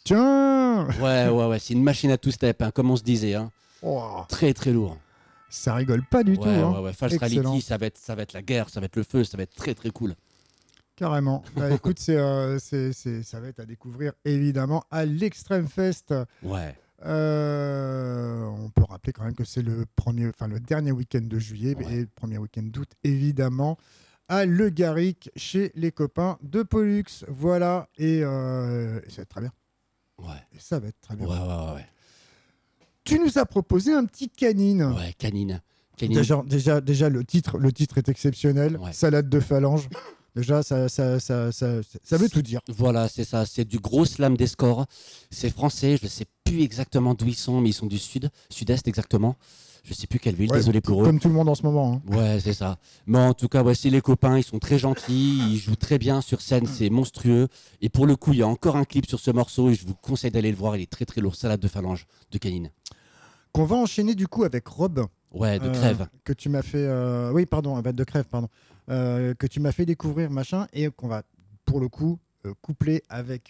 Tiens. Ouais, c'est une machine à two-step, hein, comme on se disait. Hein. Oh, Très, très lourd. ça rigole pas du tout. Hein. Ouais. False Excellent. Reality, ça va être la guerre, ça va être le feu, ça va être très, très cool. Carrément. Bah, écoute, ça va être à découvrir évidemment à l'Extreme Fest. Ouais. On peut rappeler quand même que c'est le dernier week-end de juillet et le premier week-end d'août, évidemment, à Le Garrick chez les copains de Pollux. Voilà, et ça va être très bien. Ouais. Et ça va être très bien. Ouais. Tu nous as proposé un petit canine. Ouais, canine. Déjà le titre est exceptionnel. Ouais. Salade de phalange. Déjà, ça veut tout dire. Voilà, c'est ça. C'est du gros slam des scores. C'est français. Je ne sais plus exactement d'où ils sont, mais ils sont du sud-est exactement. Je ne sais plus quelle ville. Ouais, désolé pour eux. Comme tout le monde en ce moment. Hein. Ouais, c'est ça. Mais en tout cas, voici les copains. Ils sont très gentils. Ils jouent très bien sur scène. C'est monstrueux. Et pour le coup, il y a encore un clip sur ce morceau et je vous conseille d'aller le voir. Il est très très lourd. Salade de phalange de canine. Qu'on va enchaîner du coup avec Rob. Ouais, de Crève. Que tu m'as fait. Oui, pardon, de Crève, pardon. Que tu m'as fait découvrir, machin, et qu'on va, pour le coup, coupler avec.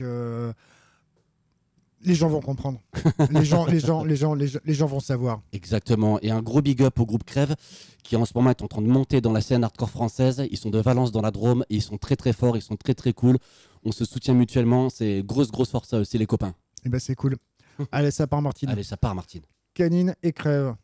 Les gens vont comprendre. les gens vont savoir. Exactement. Et un gros big up au groupe Crève qui en ce moment est en train de monter dans la scène hardcore française. Ils sont de Valence dans la Drôme et ils sont très très forts, ils sont très très cool. On se soutient mutuellement. C'est grosse force à eux, c'est les copains. Et ben c'est cool. Allez, ça part Martine. Allez, ça part Martine. Canine et Crève.